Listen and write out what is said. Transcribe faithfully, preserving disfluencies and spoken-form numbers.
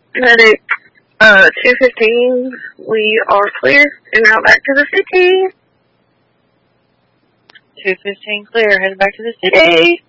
Medic, uh, two fifteen, we are clear, and now back to the city. two fifteen clear, headed back to the city.